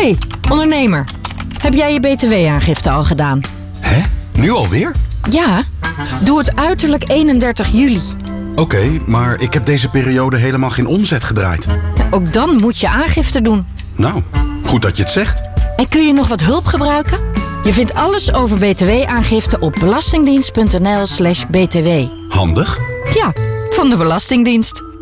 Hey, ondernemer. Heb jij je btw-aangifte al gedaan? Hè? Nu alweer? Ja, doe het uiterlijk 31 juli. Oké, maar ik heb deze periode helemaal geen omzet gedraaid. Ook dan moet je aangifte doen. Nou, goed dat je het zegt. En kun je nog wat hulp gebruiken? Je vindt alles over btw-aangifte op belastingdienst.nl/btw. Handig. Ja, van de Belastingdienst.